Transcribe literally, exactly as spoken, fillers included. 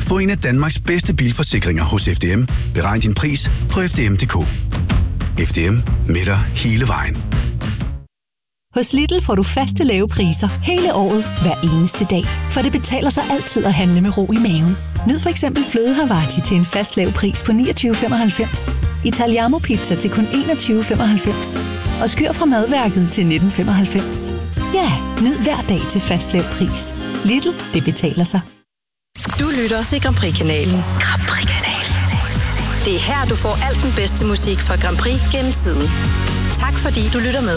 Få en af Danmarks bedste bilforsikringer hos F D M. Beregn din pris på f d m punktum d k. F D M med dig hele vejen. Hos Lidl får du faste lave priser hele året, hver eneste dag. For det betaler sig altid at handle med ro i maven. Nyd for eksempel fløde Havarti til en fast lav pris på niogtyve femoghalvfems. Italiano pizza til kun enogtyve femoghalvfems. Og skyr fra madværket til nitten femoghalvfems. Ja, nyd hver dag til fast lav pris. Lidl, det betaler sig. Du lytter til Grand Prix-kanalen. Grand Prix-kanalen. Det er her, du får al den bedste musik fra Grand Prix gennem tiden. Tak fordi du lytter med.